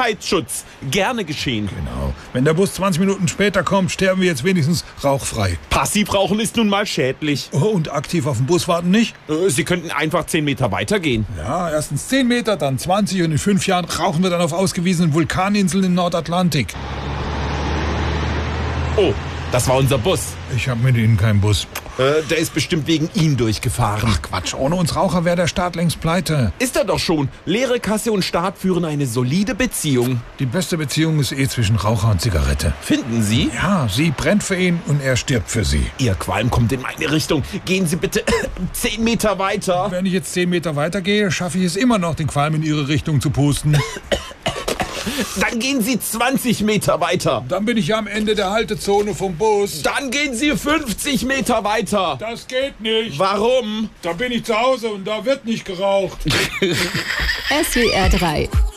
Sicherheitsschutz. Gerne geschehen. Genau. Wenn der Bus 20 Minuten später kommt, sterben wir jetzt wenigstens rauchfrei. Passivrauchen ist nun mal schädlich. Oh, und aktiv auf den Bus warten nicht? Sie könnten einfach 10 Meter weitergehen. Ja, erstens 10 Meter, dann 20 und in 5 Jahren rauchen wir dann auf ausgewiesenen Vulkaninseln im Nordatlantik. Oh, das war unser Bus. Ich habe mit Ihnen keinen Bus. Der ist bestimmt wegen Ihnen durchgefahren. Ach Quatsch, ohne uns Raucher wäre der Staat längst pleite. Ist er doch schon. Leere Kasse und Staat führen eine solide Beziehung. Die beste Beziehung ist zwischen Raucher und Zigarette. Finden Sie? Ja, sie brennt für ihn und er stirbt für sie. Ihr Qualm kommt in meine Richtung. Gehen Sie bitte 10 Meter weiter. Wenn ich jetzt 10 Meter weitergehe, schaffe ich es immer noch, den Qualm in Ihre Richtung zu pusten. Dann gehen Sie 20 Meter weiter. Dann bin ich ja am Ende der Haltezone vom Bus. Dann gehen Sie 50 Meter weiter. Das geht nicht. Warum? Da bin ich zu Hause und da wird nicht geraucht. SWR 3